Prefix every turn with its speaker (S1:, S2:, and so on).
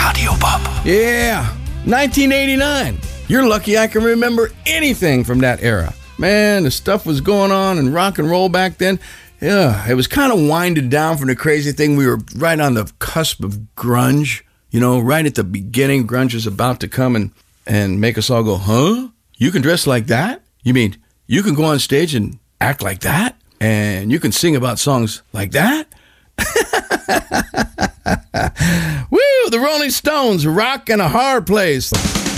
S1: Radio Bob.
S2: Yeah, 1989. You're lucky I can remember anything from that era. Man, the stuff was going on in rock and roll back then. Yeah, it was kind of winded down from the crazy thing. We were right on the cusp of grunge. You know, right at the beginning, grunge was about to come and make us all go, huh? You can dress like that? You mean you can go on stage and act like that? And you can sing about songs like that? Woo! The Rolling Stones, rock in a hard place.